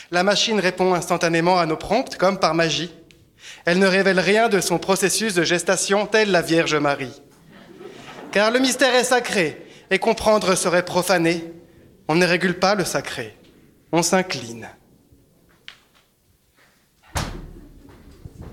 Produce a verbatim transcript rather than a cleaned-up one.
La machine répond instantanément à nos prompts, comme par magie. Elle ne révèle rien de son processus de gestation, telle la Vierge Marie. Car le mystère est sacré, et comprendre serait profaner. On ne régule pas le sacré, on s'incline.